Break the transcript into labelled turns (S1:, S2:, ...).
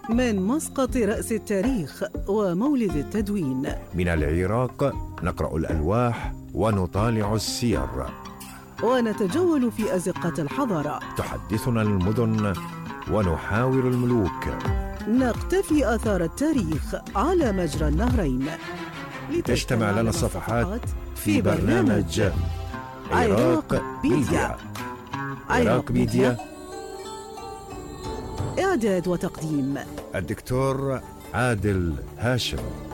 S1: من مسقط رأس التاريخ ومولد التدوين.
S2: من العراق نقرأ الألواح ونطالع السير،
S1: ونتجول في أزقة الحضارة.
S2: تحدثنا المدن ونحاور الملوك،
S1: نقتفي آثار التاريخ على مجرى النهرين.
S2: تجتمع لنا الصفحات في برنامج عراق ميديا. عراق ميديا،
S1: إعداد وتقديم
S2: الدكتور عادل هاشم.